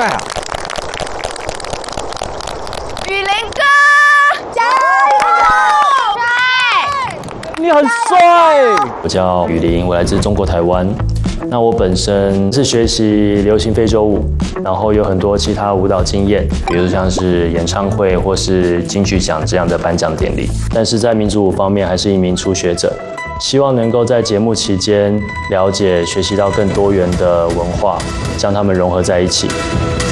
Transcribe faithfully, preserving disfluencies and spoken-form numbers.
帅啊！ 雨林哥，加油！帅！ 你很帅。 我叫雨林，我来自中国台湾。那我本身是学习流行非洲舞，然后有很多其他舞蹈经验，比如像是演唱会或是金曲奖这样的颁奖典礼。但是在民族舞方面，还是一名初学者，希望能够在节目期间了解、学习到更多元的文化，将它们融合在一起。